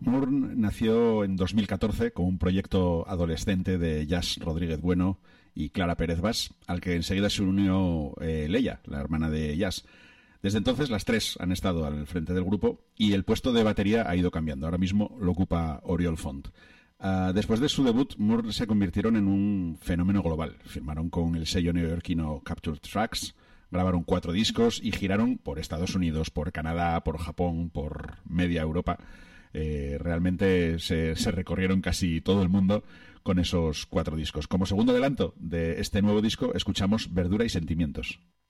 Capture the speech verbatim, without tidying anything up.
Moore nació en dos mil catorce como un proyecto adolescente de Jazz Rodríguez Bueno y Clara Pérez Bas, al que enseguida se unió eh, Leia, la hermana de Jazz. Desde entonces las tres han estado al frente del grupo y el puesto de batería ha ido cambiando. Ahora mismo lo ocupa Oriol Font. Uh, después de su debut, Moore se convirtieron en un fenómeno global. Firmaron con el sello neoyorquino Captured Tracks, grabaron cuatro discos y giraron por Estados Unidos, por Canadá, por Japón, por media Europa. Eh, realmente se, se recorrieron casi todo el mundo con esos cuatro discos. Como segundo adelanto de este nuevo disco escuchamos Verdura y Sentimientos.